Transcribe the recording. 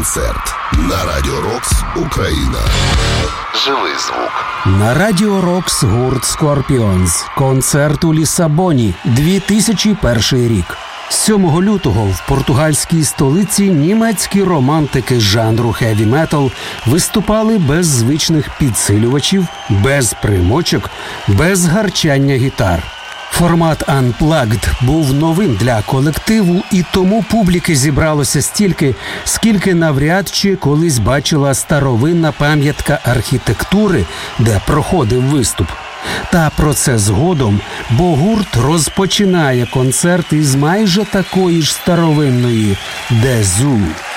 концерт на Радіо Рокс Україна. Живий звук. На Радіо Рокс гурт Scorpions. Концерт у Лісабоні. 2001 рік. 7 лютого в португальській столиці німецькі романтики жанру хеві-метал виступали без звичних підсилювачів, без примочок, без гарчання гітар. Формат Unplugged був новим для колективу, і тому публіки зібралося стільки, скільки навряд чи колись бачила старовинна пам'ятка архітектури, де проходив виступ. Та про це згодом, бо гурт розпочинає концерт із майже такої ж старовинної «The Zoo».